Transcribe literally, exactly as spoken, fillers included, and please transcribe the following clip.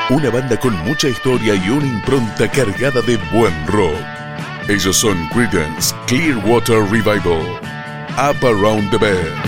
Una banda con mucha historia y una impronta cargada de buen rock. Ellos son Creedence Clearwater Revival. Up Around the Bend.